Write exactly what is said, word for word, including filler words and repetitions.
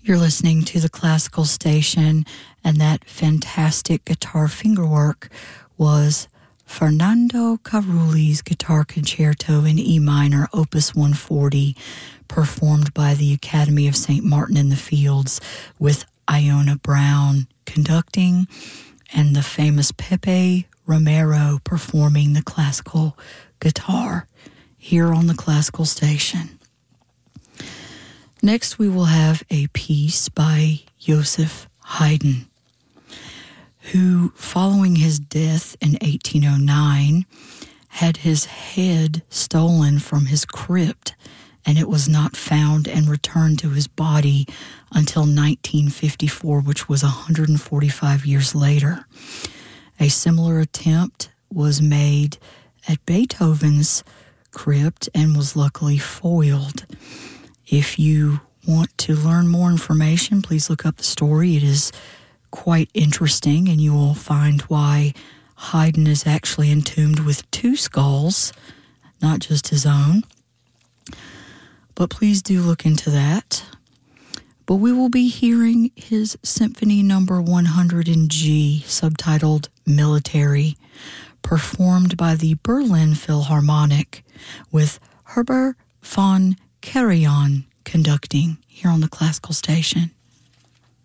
You're listening to the Classical Station, and that fantastic guitar fingerwork was Fernando Carulli's Guitar Concerto in E minor, Opus one forty, performed by the Academy of Saint Martin in the Fields, with Iona Brown conducting and the famous Pepe Romero performing the classical guitar here on the Classical Station. Next, we will have a piece by Joseph Haydn, who, following his death in eighteen oh nine, had his head stolen from his crypt, and it was not found and returned to his body until nineteen fifty-four, which was one hundred forty-five years later. A similar attempt was made at Beethoven's crypt and was luckily foiled. If you want to learn more information, please look up the story. It is quite interesting, and you will find why Haydn is actually entombed with two skulls, not just his own. But please do look into that. But we will be hearing his Symphony Number one hundred in G, subtitled Military, performed by the Berlin Philharmonic, with Herbert von Karajan conducting here on the Classical Station.